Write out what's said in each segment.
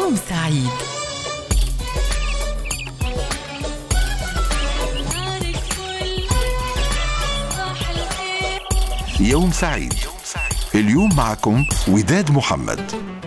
يوم سعيد. يوم سعيد. اليوم معكم وداد محمد.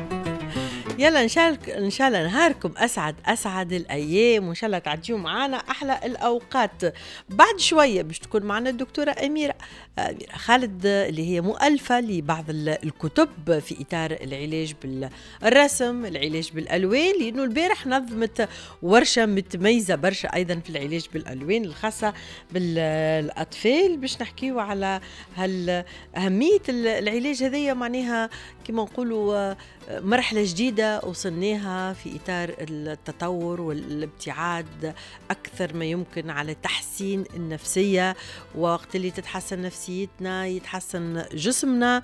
يلا إن شاء الله نهاركم أسعد الأيام، وإن شاء الله تعديوا معنا أحلى الأوقات. بعد شوية باش تكون معنا الدكتورة أميرة خالد اللي هي مؤلفة لبعض الكتب في إطار العلاج بالرسم، العلاج بالألوان، لأنه البارح نظمت ورشة متميزة برشا أيضا في العلاج بالألوان الخاصة بالأطفال، باش نحكيوا على أهمية العلاج هذية، معناها كما نقولوا مرحلة جديدة وصلناها في إطار التطور والابتعاد أكثر ما يمكن على تحسين النفسية، ووقت اللي تتحسن نفسيتنا يتحسن جسمنا.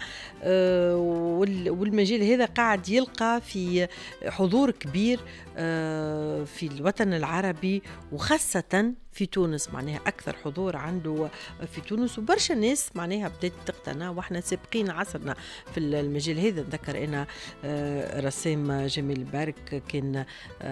والمجال هذا قاعد يلقى في حضور كبير في الوطن العربي، وخاصة في تونس، معناها أكثر حضور عنده في تونس، وبرشا ناس معناها بدأت تقتنع، وإحنا سابقين عصرنا في المجال هذا. نذكر أنا رسام جميل البارك كان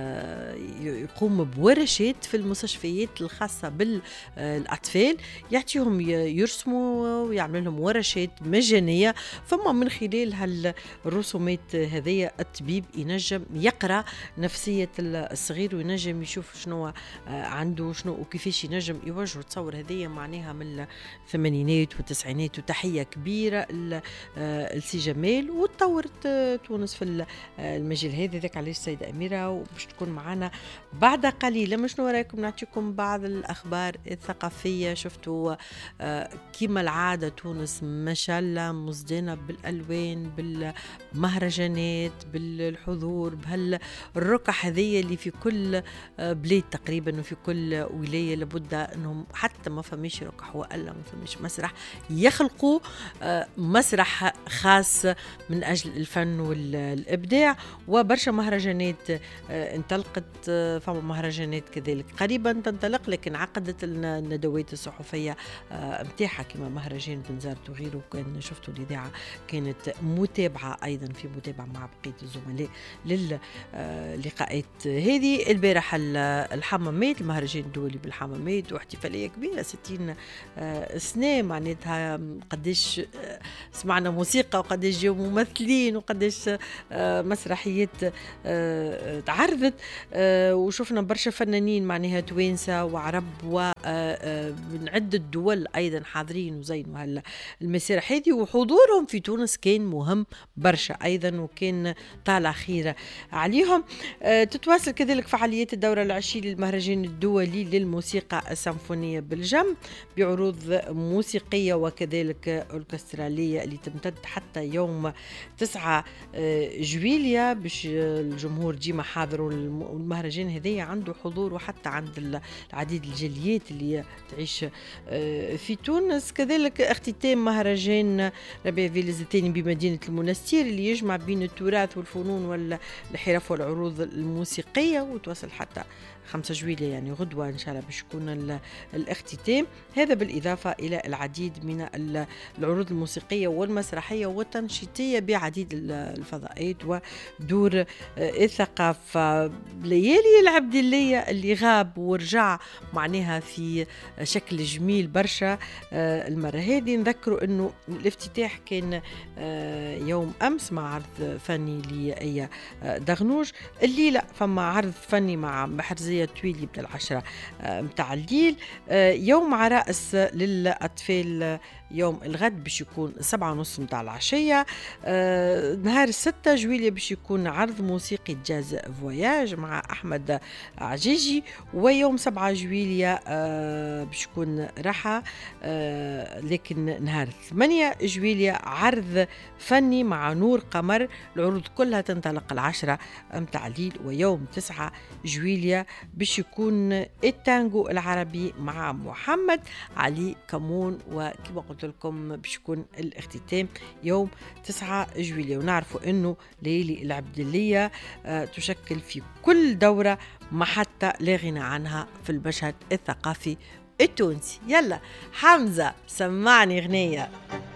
يقوم بورشات في المستشفيات الخاصة بالأطفال، يعطيهم يرسموا ويعمل لهم ورشات مجانية، فما من خلال هالرسومات هذه الطبيب ينجم يقرأ نفسية الصغير، وينجم يشوف شنو عنده شنو وكيفاش ينجم يوجه. تصور هذه معناها من الثمانينات والتسعينات، وتحية كبيرة لسي جمال، وتطورت تونس في المجال هذا. ذاك علاش السيدة أميرة وباش تكون معنا بعد قليل. مش نوراكم نعطيكم بعض الأخبار الثقافية. شفتوا كما العادة تونس ما شاء الله مزدانة بالألوان، بالمهرجانات، بالحضور، بهالركح هذه اللي في كل بلاد تقريبا وفي كل ولاية لابد أنهم حتى ما فماش ركح وألا ما فماش مسرح يخلقوا مسرح خاص من أجل الفن والإبداع. وبرشا مهرجانات انطلقت، فما مهرجانات كذلك قريبا تنطلق، لكن عقدت الندوات الصحفية متاحة كما مهرجان بنزرت وغيره. كان شفتوا الإذاعة كانت متابعة أيضا، في متابعة مع بقية الزملاء للقاءات هذه. البارح الحمامات، المهرجان الدولي بالحمامات، واحتفالية كبيرة 60 سنة، معناتها قديش سمعنا موسيقى، وقديش جاو ممثلين، وقديش مسرحيات تعرضت، وشوفنا برشا فنانين معناها توانسة وعرب ومن عدة دول أيضا حاضرين وزينوا المسيرة هذه، وحضورهم في تونس كان مهم برشا أيضا، وكان طالع خيرة عليهم. تتواصل كذلك فعاليات الدورة العشرين للمهرجان الدولي للموسيقى السيمفونية بالجم بعروض موسيقية وكذلك أوركسترالية اللي تمتد حتى يوم 9 جويليا، باش الجمهور ديما حاضر. والمهرجان هذا عنده حضور وحتى عند العديد الجاليات اللي تعيش في تونس. كذلك اختتام مهرجان ربيع فيلز الثاني بمدينة المنستير اللي يجمع بين التراث والفنون والحرف والعروض الموسيقية، وتوصل حتى 5 جويلية يعني غدوة إن شاء الله باش يكون الاختتام. هذا بالإضافة إلى العديد من العروض الموسيقية والمسرحية والتنشيطية بعديد الفضاءات ودور الثقافة. ليالي العبدلية اللي غاب ورجع معناها في شكل جميل برشا المرة هذه. نذكروا أنه الافتتاح كان يوم أمس مع عرض فني لآية دغنوج. الليلة فما عرض فني مع بحرزية تويلي بدل 10 متاع الليل. يوم عرائس للأطفال يوم الغد باش يكون 7:30 متاع العشية. نهار 6 جويلية باش يكون عرض موسيقي جاز فواياج مع أحمد عجيجي. ويوم 7 جويلية باش يكون راحة، لكن نهار 8 جويلية عرض فني مع نور قمر. العروض كلها تنطلق 10 متاع الليل. ويوم 9 جويلية باش يكون التانجو العربي مع محمد علي كمون. وكما قلت لكم باش يكون الاختتام يوم 9 جويلية. ونعرفوا انه ليالي العبدلية تشكل في كل دورة محطة لا غنى عنها في المشهد الثقافي التونسي. يلا حمزة سمعني غنية.